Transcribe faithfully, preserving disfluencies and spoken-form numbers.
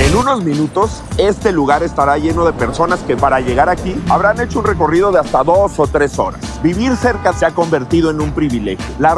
En unos minutos, este lugar estará lleno de personas que para llegar aquí habrán hecho un recorrido de hasta dos o tres horas. Vivir cerca se ha convertido en un privilegio. La